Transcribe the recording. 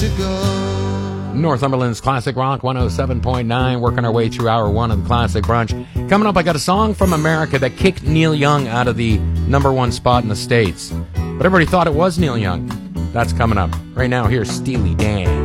to go. Northumberland's Classic Rock 107.9, working our way through hour one of the Classic Brunch. Coming up, I got a song from America that kicked Neil Young out of the #1 spot in the States. But everybody thought it was Neil Young. That's coming up. Right now, here's Steely Dan.